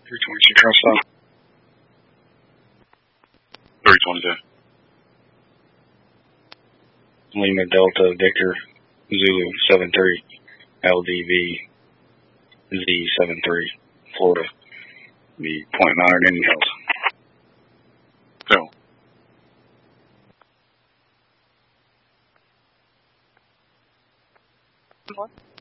322 cross stop. 322. Lima Delta Victor Zulu 73 LDV Z73 Florida. Be point monitored any else. So. What?